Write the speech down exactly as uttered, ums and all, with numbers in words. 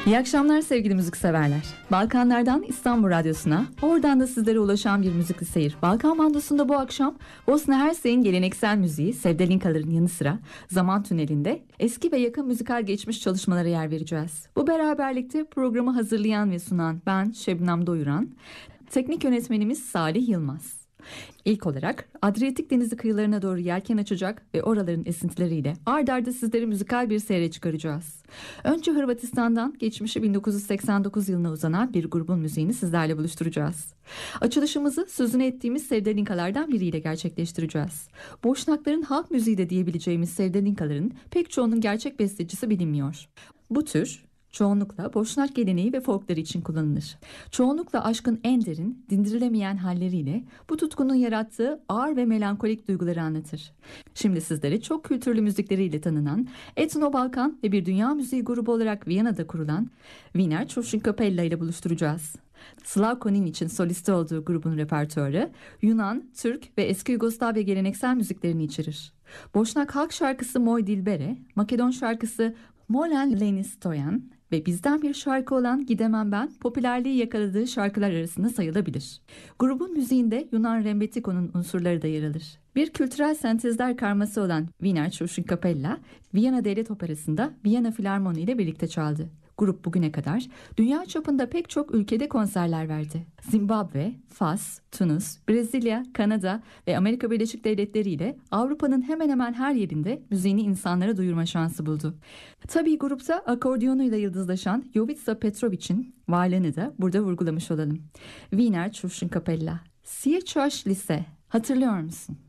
İyi akşamlar sevgili müzikseverler. Balkanlardan İstanbul Radyosu'na, oradan da sizlere ulaşan bir müzikli seyir. Balkan Bandosu'nda bu akşam Bosna Hersek'in geleneksel müziği Sevdalinkaların yanı sıra Zaman Tüneli'nde eski ve yakın müzikal geçmiş çalışmalara yer vereceğiz. Bu beraberlikte programı hazırlayan ve sunan ben Şebnem Doyuran, teknik yönetmenimiz Salih Yılmaz. İlk olarak Adriyatik Denizi kıyılarına doğru yelken açacak ve oraların esintileriyle ard arda sizleri müzikal bir seyre çıkaracağız. Önce Hırvatistan'dan geçmişi bin dokuz yüz seksen dokuz yılına uzanan bir grubun müziğini sizlerle buluşturacağız. Açılışımızı sözünü ettiğimiz Sevdalinkalardan biriyle gerçekleştireceğiz. Boşnakların halk müziği de diyebileceğimiz Sevdalinkaların pek çoğunun gerçek bestecisi bilinmiyor. Bu tür çoğunlukla Boşnak geleneği ve folkları için kullanılır. Çoğunlukla aşkın en derin, dindirilemeyen halleriyle bu tutkunun yarattığı ağır ve melankolik duyguları anlatır. Şimdi sizlere çok kültürlü müzikleriyle tanınan, Etno-Balkan ve bir dünya müziği grubu olarak Viyana'da kurulan Wiener Çuvrişkapella ile buluşturacağız. Slavko Ninic'in solisti olduğu grubun repertuarı Yunan, Türk ve eski Yugoslavya geleneksel müziklerini içerir. Boşnak halk şarkısı Moj Dilbere, Makedon şarkısı Molen Leni Stoyan ve bizden bir şarkı olan Gidemem Ben popülerliği yakaladığı şarkılar arasında sayılabilir. Grubun müziğinde Yunan Rembetiko'nun unsurları da yer alır. Bir kültürel sentezler karması olan Wiener Çuvrişkapella, Viyana Devlet Operası'nda Viyana Filarmoni ile birlikte çaldı. Grup bugüne kadar dünya çapında pek çok ülkede konserler verdi. Zimbabwe, Fas, Tunus, Brezilya, Kanada ve Amerika Birleşik Devletleri ile Avrupa'nın hemen hemen her yerinde müziğini insanlara duyurma şansı buldu. Tabii grupta akordiyonuyla yıldızlaşan Jovica Petrovic'in varlığını da burada vurgulamış olalım. Wiener Çuvrişkapella, Siyerçaş Lise, hatırlıyor musun?